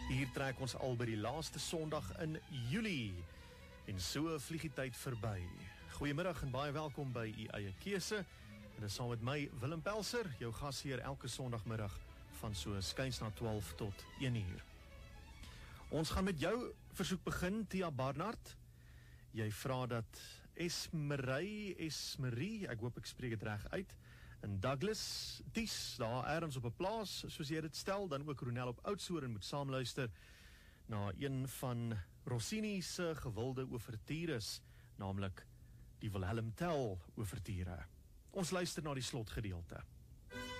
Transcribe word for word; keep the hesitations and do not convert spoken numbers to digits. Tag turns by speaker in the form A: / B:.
A: Hier trek ons al by die laaste Sondag in Julie en so vlieg die tyd verby. Goeiemiddag en baie welkom by U Eie Keuse. En dit is saam met my Willem Pelser, jou gasheer elke Sondagmiddag van so skuins na twaalf tot een uur. Ons gaan met jou versoek begin, Tia Barnard. Jy vra dat Esmerei, Esmerie, ek hoop ek spreek het reg uit, in Douglas, Ties, daar ergens op 'n plaas, soos jy dit stel, dan ook Ronel op Oudtshoorn moet saamluister na een van Rossini se gewilde ouvertures, naamlik die Wilhelm Tell ouverture. Ons luister na die slotgedeelte.